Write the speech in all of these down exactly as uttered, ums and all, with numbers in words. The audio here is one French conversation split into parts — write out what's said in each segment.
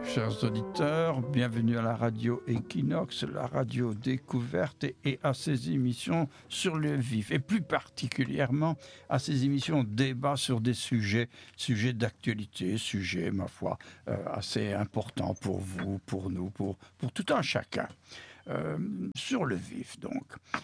chers auditeurs, bienvenue à la radio Equinox, la radio découverte et à ses émissions sur le vif, et plus particulièrement à ses émissions débat sur des sujets, sujets d'actualité, sujets, ma foi, euh, assez importants pour vous, pour nous, pour, pour tout un chacun. Euh, sur le vif, donc.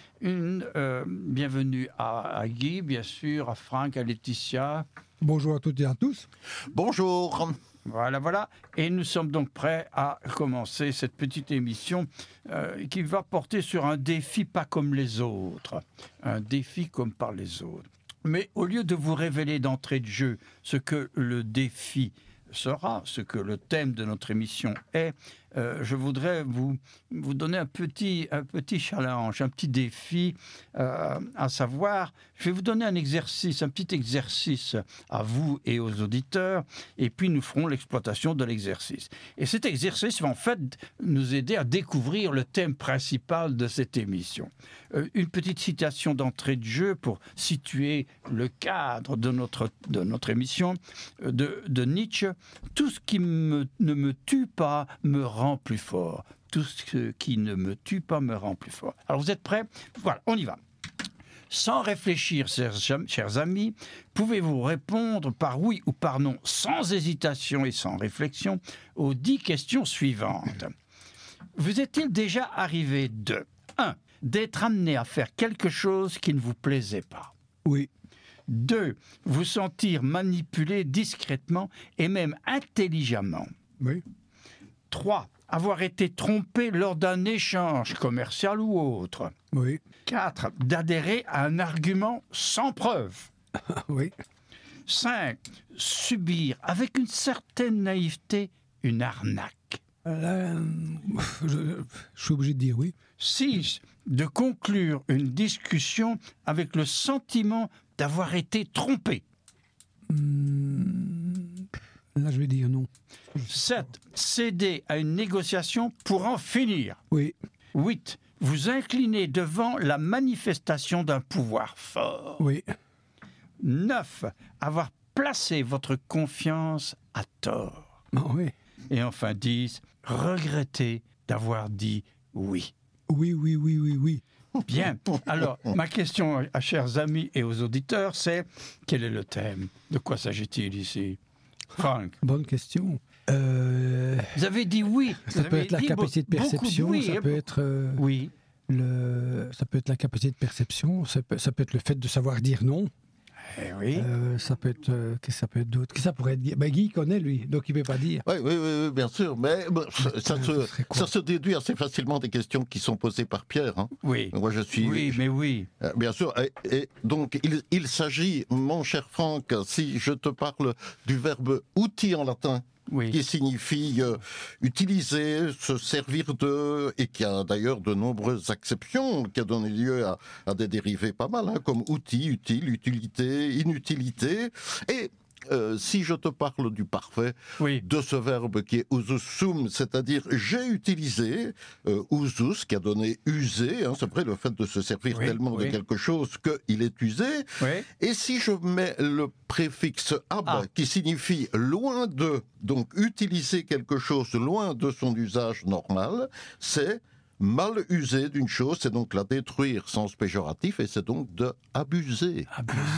Une euh, bienvenue à, à Guy, bien sûr, à Franck, à Laetitia. Bonjour à toutes et à tous. Bonjour. Voilà, voilà. Et nous sommes donc prêts à commencer cette petite émission euh, qui va porter sur un défi pas comme les autres. Un défi comme par les autres. Mais au lieu de vous révéler d'entrée de jeu ce que le défi sera, ce que le thème de notre émission est, euh, je voudrais vous, vous donner un petit, un petit challenge, un petit défi, euh, à savoir, je vais vous donner un exercice, un petit exercice à vous et aux auditeurs, et puis nous ferons l'exploitation de l'exercice. Et cet exercice va en fait nous aider à découvrir le thème principal de cette émission. Euh, une petite citation d'entrée de jeu pour situer le cadre de notre, de notre émission, de, de Nietzsche. Tout ce qui me, ne me tue pas me rend plus fort. Tout ce qui ne me tue pas me rend plus fort. Alors vous êtes prêts ? Voilà, on y va. Sans réfléchir, chers amis, pouvez-vous répondre par oui ou par non, sans hésitation et sans réflexion, aux dix questions suivantes. Vous est-il déjà arrivé de un. D'être amené à faire quelque chose qui ne vous plaisait pas ? Oui. deux. Vous sentir manipulé discrètement et même intelligemment ? Oui. trois. Avoir été trompé lors d'un échange commercial ou autre. Oui. quatre. D'adhérer à un argument sans preuve. Oui. cinq. Subir avec une certaine naïveté une arnaque. Là, je, je suis obligé de dire oui. six. De conclure une discussion avec le sentiment d'avoir été trompé. Hum, là, je vais dire non. sept. Céder à une négociation pour en finir. Oui. huit. Vous incliner devant la manifestation d'un pouvoir fort. Oui. neuf. Avoir placé votre confiance à tort. Ah, oui. Et enfin dix. Regretter d'avoir dit oui. Oui, oui, oui, oui, oui. Bien. Alors, ma question à chers amis et aux auditeurs, c'est quel est le thème ? De quoi s'agit-il ici ? Franck. Bonne question. Euh, Vous avez dit oui. ça Vous peut avez être la dit capacité de beaucoup perception, oui, ça et- peut être euh, Oui. le, ça peut être la capacité de perception, ça peut, ça peut être le fait de savoir dire non. Eh oui. Euh, ça peut être, euh, qu'est-ce que ça peut être d'autre ? Qu'est-ce que ça pourrait être ? Ben, Guy connaît lui, donc il ne peut pas dire. Oui, oui, oui, oui, bien sûr, mais bon, ça, ça ça se, serait quoi ça se déduit assez facilement des questions qui sont posées par Pierre. Hein. Oui. Moi, je suis... Oui, mais oui. Euh, Bien sûr, et, et donc il, il s'agit, mon cher Franck, si je te parle du verbe outil en latin, Oui. qui signifie euh, utiliser, se servir de, et qui a d'ailleurs de nombreuses acceptions, qui a donné lieu à, à des dérivés pas mal, hein, comme outil, utile, utilité, inutilité, et euh, si je te parle du parfait, Oui. de ce verbe qui est usus sum, c'est-à-dire j'ai utilisé, euh, usus, qui a donné user, hein, c'est vrai, le fait de se servir Oui, tellement oui. de quelque chose qu'il est usé, Oui. et si je mets le préfixe ab, Ah. qui signifie loin de, donc utiliser quelque chose loin de son usage normal, c'est mal user d'une chose, c'est donc la détruire sens péjoratif, et c'est donc de abuser.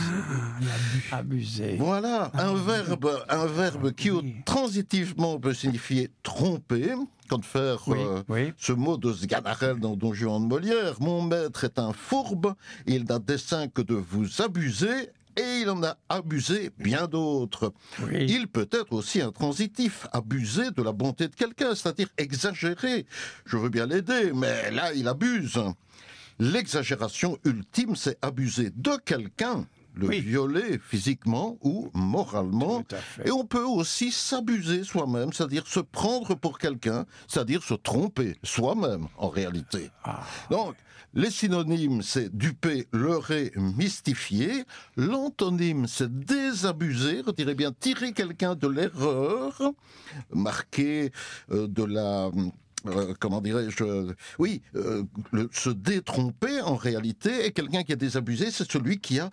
Abuser. Abuser. Voilà, un verbe, un verbe qui Oui. transitivement peut signifier tromper, comme faire Oui, euh, oui. ce mot de Sganarelle dans Don Juan de Molière. Mon maître est un fourbe, il n'a dessein que de vous abuser, et il en a abusé bien d'autres. Oui. Il peut être aussi intransitif, abuser de la bonté de quelqu'un, c'est-à-dire exagérer. Je veux bien l'aider, mais là, il abuse. L'exagération ultime, c'est abuser de quelqu'un, le Oui. violer physiquement ou moralement. Tout à fait. Et on peut aussi s'abuser soi-même, c'est-à-dire se prendre pour quelqu'un, c'est-à-dire se tromper soi-même, en réalité. Ah. Donc, les synonymes, c'est duper, leurrer, mystifier. L'antonyme, c'est désabuser, je dirais bien tirer quelqu'un de l'erreur, marquer euh, de la... Euh, comment dirais-je, oui, euh, le, se détromper en réalité, et quelqu'un qui a désabusé, c'est celui qui a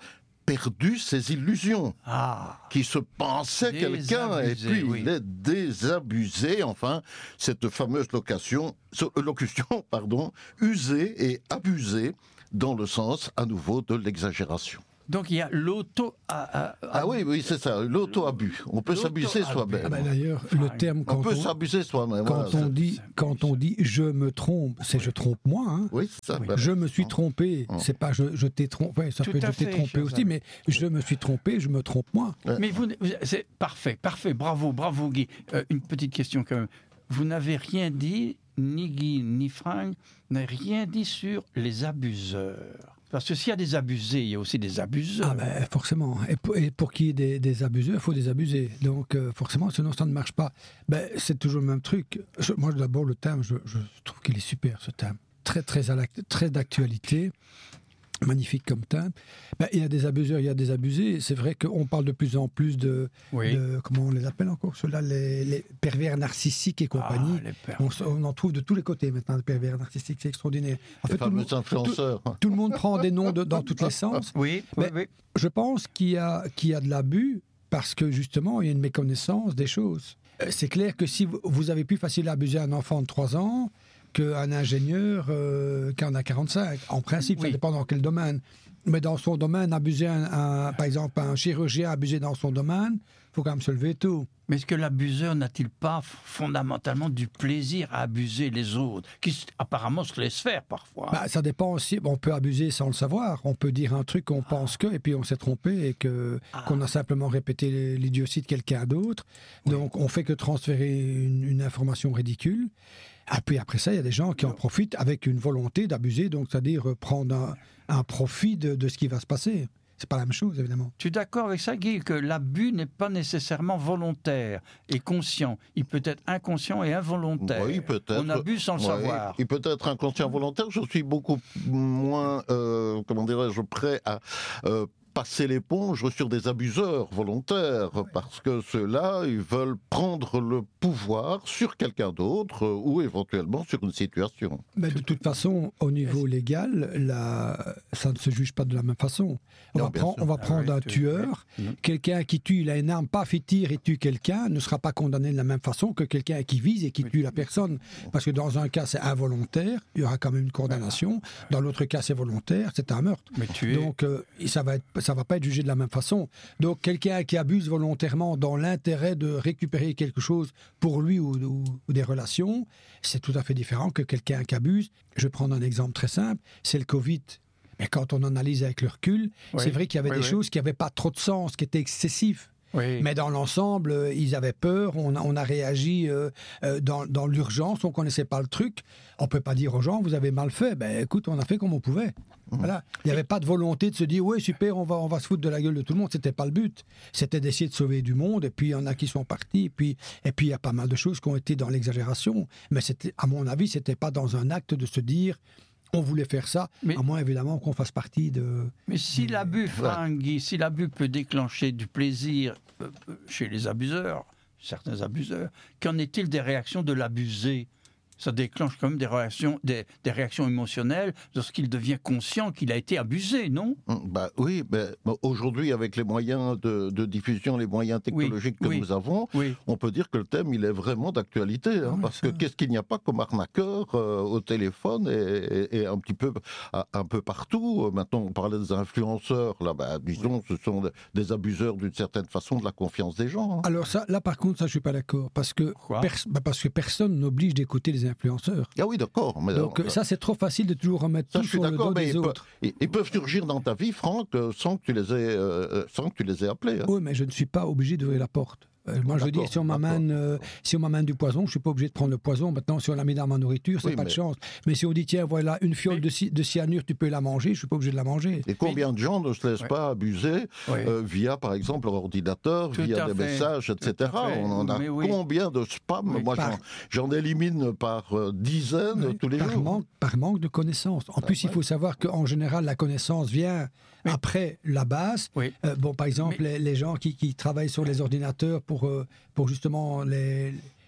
perdu ses illusions, Ah, qui se pensait quelqu'un et Désabusé, puis oui. il est désabusé. Enfin, cette fameuse location, so- euh, locution, pardon, usée et abusée dans le sens à nouveau de l'exagération. donc il y a l'auto... ah, ah, Ah oui, oui, c'est ça, l'auto-abus. On peut s'abuser L'auto-abus. soi-même. Ah ben, d'ailleurs, le terme On quand peut on, s'abuser soi-même. quand voilà, on c'est- dit quand on dit je me trompe, c'est je trompe moi. Hein. Oui, c'est ça. Oui. ben, Je me suis trompé, Oh. c'est pas je, je t'ai trompé, ouais, ça Tout peut être à je t'ai fait, trompé chers aussi, amis. mais je me suis trompé, je me trompe moi. Mais vous, vous- c'est parfait, parfait, bravo, bravo Guy. Euh, une petite question quand même. Vous n'avez rien dit, ni Guy ni Franck, n'avez rien dit sur les abuseurs. Parce que s'il y a des abusés, il y a aussi des abuseurs. Ah ben forcément. Et pour, et pour qu'il y ait des, des abuseurs, il faut des abusés. Donc euh, forcément, sinon ça ne marche pas. Ben, c'est toujours le même truc. Je- moi d'abord le thème, je, je trouve qu'il est super ce thème. Très très, à l'act- très d'actualité. Magnifique comme thème. Ben, il y a des abuseurs, il y a des abusés. C'est vrai qu'on parle de plus en plus de, Oui. de- comment on les appelle encore ceux-là, les, les pervers narcissiques et compagnie. Ah, les pères. On, s- on en trouve de tous les côtés maintenant, des pervers narcissiques, c'est extraordinaire. En Les fait, tout le, fameux monde, influenceurs. tout le monde prend des noms de- dans tous les sens. Oui, oui, Mais- oui. Je pense qu'il y a, qu'il y a de l'abus parce que justement, il y a une méconnaissance des choses. Euh, C'est clair que si vous, vous avez plus facile à abuser un enfant de trois ans qu'un ingénieur euh, qui en a quarante-cinq. En principe, Oui. ça dépend dans quel domaine. Mais dans son domaine, abuser, un, un- par exemple, un chirurgien abusé dans son domaine, il faut quand même se lever tôt. Mais est-ce que l'abuseur n'a-t-il pas fondamentalement du plaisir à abuser les autres, qui s- apparemment se laissent faire parfois? Bah, ça dépend aussi. On peut abuser sans le savoir. On peut dire un truc qu'on pense que, et puis on s'est trompé, et que qu'on a simplement répété l'idiotie de quelqu'un d'autre. Donc on fait que transférer une, une information ridicule. Et puis après ça, il y a des gens qui en profitent avec une volonté d'abuser, donc c'est-à-dire euh, prendre un, un profit de, de ce qui va se passer. C'est pas la même chose, évidemment. Tu es d'accord avec ça, Guy, que l'abus n'est pas nécessairement volontaire et conscient. Il peut être inconscient et involontaire. Oui, peut-être. On abuse sans le Ouais, savoir. Il peut être inconscient volontaire. Je suis beaucoup moins, euh, comment dirais-je, prêt à euh, passer l'éponge sur des abuseurs volontaires, parce que ceux-là, ils veulent prendre le pouvoir sur quelqu'un d'autre euh, ou éventuellement sur une situation. Mais de toute façon, au niveau légal, la- ça ne se juge pas de la même façon. On Non, va, bien prendre- sûr. on va Ah prendre oui, un tu- tueur, oui. Mhm. quelqu'un qui tue, il a une arme, paf, il tire et tue quelqu'un, ne sera pas condamné de la même façon que quelqu'un qui vise et qui Oui. tue la personne. Parce que dans un cas, c'est involontaire, il y aura quand même une condamnation. Dans l'autre cas, c'est volontaire, c'est un meurtre. Mais tu es... Donc, euh, ça va être, ça va pas être jugé de la même façon. Donc, quelqu'un qui abuse volontairement dans l'intérêt de récupérer quelque chose pour lui ou, ou- ou des relations, c'est tout à fait différent que quelqu'un qui abuse. Je vais prendre un exemple très simple, c'est le Covid. Mais quand on analyse avec le recul, Oui. c'est vrai qu'il y avait Oui, des oui. choses qui n'avaient pas trop de sens, qui étaient excessifs. Oui. Mais dans l'ensemble, euh, ils avaient peur, on a, on a réagi euh, euh, dans, dans l'urgence, on ne connaissait pas le truc. On ne peut pas dire aux gens, vous avez mal fait. Ben écoute, on a fait comme on pouvait. Voilà. Il n'y avait pas de volonté de se dire, oui, super, on va, on va se foutre de la gueule de tout le monde. Ce n'était pas le but. C'était d'essayer de sauver du monde, et puis il y en a qui sont partis, et puis et puis il y a pas mal de choses qui ont été dans l'exagération. Mais c'était, à mon avis, ce n'était pas dans un acte de se dire, on voulait faire ça, Mais- à moins évidemment qu'on fasse partie de... Mais si l'abus, Franck, Guy, si l'abus peut déclencher du plaisir euh, euh, chez les abuseurs, certains abuseurs, qu'en est-il des réactions de l'abusé? Ça déclenche quand même des réactions, des, des réactions émotionnelles lorsqu'il devient conscient qu'il a été abusé, non? Hum, Bah oui, mais bon, aujourd'hui, avec les moyens de, de diffusion, les moyens technologiques que oui. nous avons, Oui. on peut dire que le thème, il est vraiment d'actualité. hein, oui, parce ça. que qu'est-ce qu'il n'y a pas comme arnaqueur euh, au téléphone et, et- et un petit peu, à- un peu partout. Maintenant, on parlait des influenceurs. Là, bah, disons, ce sont des- des abuseurs d'une certaine façon de la confiance des gens. hein. Alors ça, là par contre, ça je suis pas d'accord, parce que, Pourquoi pers- bah, parce que personne n'oblige d'écouter les influenceurs. Ah oui, d'accord. Mais Donc alors, euh, ça c'est trop facile de toujours remettre ça, tout je suis sur le d'accord, dos mais des ils, peuvent- autres. ils- ils peuvent surgir dans ta vie, Franck, euh, sans que tu les aies, euh, euh, sans que tu les aies appelés. hein. Oui, mais je ne suis pas obligé d'ouvrir la porte. Euh, moi, je dis, D'accord, si on m'amène, euh, si on m'amène du poison, je suis pas obligé de prendre le poison. Maintenant, si on l'a mis dans ma nourriture, c'est Oui, pas mais- de chance. Mais si on dit, tiens, voilà, une fiole Mais- de, cy- de cyanure, tu peux la manger, je suis pas obligé de la manger. Et combien de gens ne se laissent Ouais. pas abuser Oui. euh, via, par exemple, leur ordinateur, Tout via à des fait. messages, et cetera. Tout à fait. On en a Mais oui. combien de spam Oui. Moi, Par- j'en- j'en élimine par euh, dizaines Oui, tous les par jours. Manque, par manque de connaissances. En plus, il ouais. faut savoir qu'en général, la connaissance vient Oui. après la base. Oui. Euh, bon, par exemple, les, les gens qui, qui travaillent sur les ordinateurs pour, euh, pour justement les,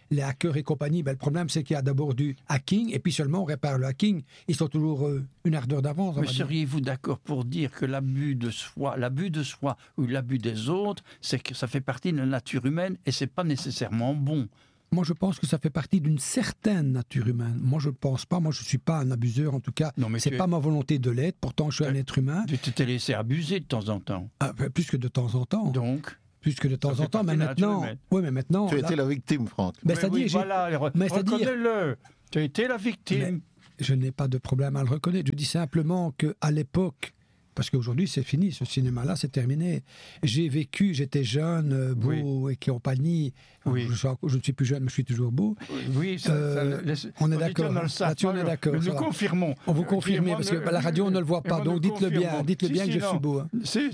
les hackers et compagnie, ben, le problème c'est qu'il y a d'abord du hacking et puis seulement on répare le hacking. Ils sont toujours euh, une ardeur d'avance. Mais seriez-vous d'accord pour dire que l'abus de soi, l'abus de soi ou l'abus des autres, c'est que ça fait partie de la nature humaine et c'est pas nécessairement bon? Moi, je pense que ça fait partie d'une certaine nature humaine. Moi, je ne pense pas. Moi, je ne suis pas un abuseur. En tout cas, ce n'est pas ma volonté de l'être. Pourtant, je suis un être humain. Tu t'es laissé abuser de temps en temps. Ah, plus que de temps en temps. Donc Plus que de temps en temps. Mais maintenant, oui, mais maintenant... Tu as là, été la victime, Franck. Mais mais c'est-à-dire, oui, voilà, re- mais c'est-à-dire- reconnais-le. Tu as été la victime. Mais je n'ai pas de problème à le reconnaître. Je dis simplement qu'à l'époque... Parce qu'aujourd'hui, c'est fini, ce cinéma-là, c'est terminé. J'ai vécu, j'étais jeune, euh, beau Oui. et compagnie. Oui. Je, suis- je ne suis plus jeune, mais je suis toujours beau. Oui, ça, Euh, ça, laisse- on est auditeurs d'accord, ne le hein. savent Là-dessus, on pas, est d'accord, mais ça nous va. confirmons. On vous Et confirme, moi, parce ne- que bah, la radio, on ne le voit et pas. moi, Donc nous dites-le bien, confirmons. dites-le Si, bien si, que je non. suis beau. hein. Si.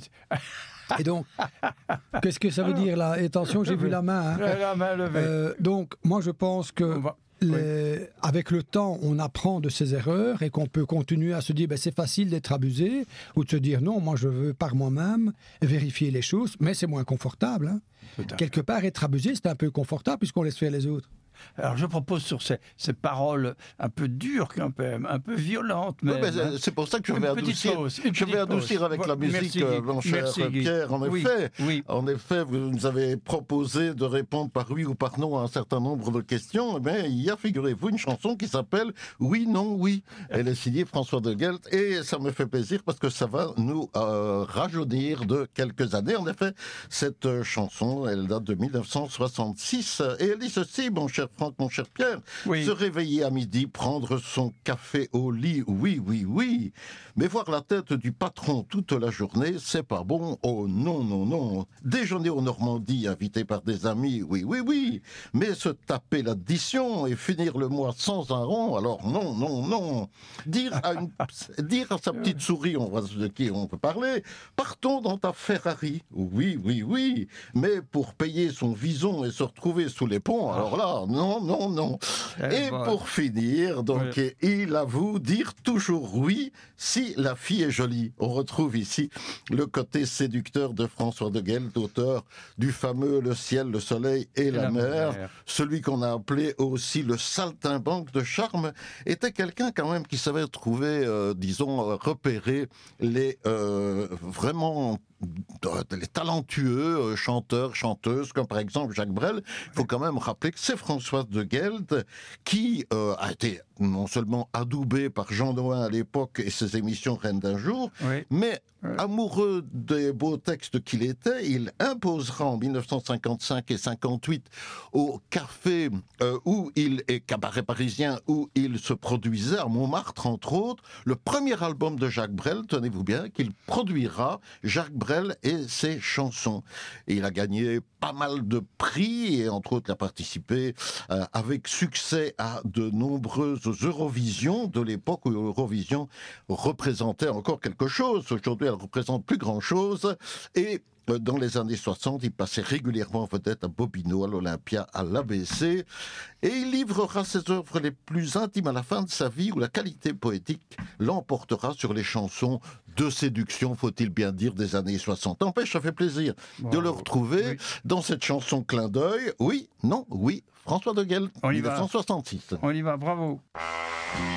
Et donc, qu'est-ce que ça veut dire là? Et attention, j'ai vu la main. hein. La main levée. Euh, donc, moi, je pense que On va- les- avec le temps, on apprend de ses erreurs et qu'on peut continuer à se dire ben, c'est facile d'être abusé ou de se dire non, moi je veux par moi-même vérifier les choses, mais c'est moins confortable. hein. Tout à fait. Quelque part, être abusé, c'est un peu confortable puisqu'on laisse faire les autres. Alors je propose sur ces, ces paroles un peu dures, un peu, un peu violentes, mais, Oui, mais c'est- c'est pour ça que je vais Une petite adoucir, pause, une je vais petite adoucir pause. avec Voilà. la musique, Merci, Guy. euh, mon cher Merci, Guy. Pierre. En Oui, effet, oui. en effet, vous nous avez proposé de répondre par oui ou par non à un certain nombre de questions. Eh bien, il y a, figurez-vous, une chanson qui s'appelle Oui, non, oui. Elle est signée François de Guelt et ça me fait plaisir parce que ça va nous euh, rajeunir de quelques années. En effet, cette euh, chanson, elle date de mille neuf cent soixante-six et elle dit ceci, mon cher Franck, mon cher Pierre. Oui. Se réveiller à midi, prendre son café au lit, oui, oui, oui. Mais voir la tête du patron toute la journée, c'est pas bon. Oh non, non, non. Déjeuner en Normandie, invité par des amis, oui, oui, oui. Mais se taper l'addition et finir le mois sans un rond, alors non, non, non. Dire à, une, dire à sa petite souris, on voit de qui on peut parler, partons dans ta Ferrari, oui, oui, oui. Mais pour payer son vison et se retrouver sous les ponts, alors là, non, non, non. Eh Et ben, pour finir, donc, ouais. il avoue dire toujours oui si la fille est jolie. On retrouve ici le côté séducteur de François de Guelt, auteur du fameux Le ciel, le soleil et, la, la mer. mer. Celui qu'on a appelé aussi le saltimbanque de charme était quelqu'un quand même qui savait trouver, euh, disons, euh, repérer les euh, vraiment de- les talentueux euh, chanteurs, chanteuses, comme par exemple Jacques Brel. Il faut quand même rappeler que c'est Françoise de Guelt qui euh, a été non seulement adoubé par Jean Nouin à l'époque et ses émissions Reine d'un jour, Oui. mais Ouais. amoureux des beaux textes qu'il était, il imposera en mille neuf cent cinquante-cinq et cinquante-huit au café euh, où il est cabaret parisien, où il se produisait, à Montmartre entre autres, le premier album de Jacques Brel, tenez-vous bien, qu'il produira, Jacques Brel et ses chansons. Et il a gagné pas mal de prix et entre autres il a participé euh, avec succès à de nombreuses Eurovisions de l'époque où Eurovision représentait encore quelque chose. Aujourd'hui, elle représente plus grand-chose. Et euh, dans les années soixante, il passait régulièrement vedette à Bobino, à l'Olympia, à l'A B C. Et il livrera ses œuvres les plus intimes à la fin de sa vie, où la qualité poétique l'emportera sur les chansons de séduction, faut-il bien dire, des années soixante. N'empêche, ça fait plaisir de Bravo. le retrouver Oui. dans cette chanson Clin d'œil. Oui, non, oui, François de Guelt, On y va. mille neuf cent soixante-six. On y va, bravo.